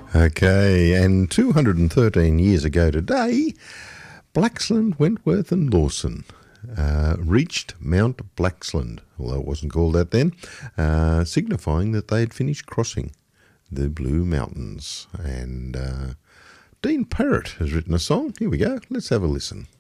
Okay, and 213 years ago today, Blaxland, Wentworth and Lawson reached Mount Blaxland, although it wasn't called that then, signifying that they had finished crossing the Blue Mountains. And Dean Parrott has written a song. Here we go. Let's have a listen.